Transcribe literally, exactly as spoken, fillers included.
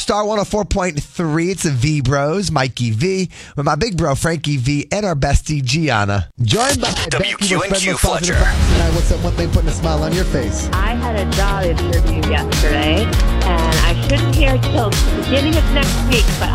Star one oh four point three. It's the V Bros, Mikey V, with my big bro, Frankie V, and our bestie, Gianna. Joined by W Q and Q Fletcher. Tonight, what's that one thing putting a smile on your face? I had a job interview yesterday, and I shouldn't hear till the beginning of next week, but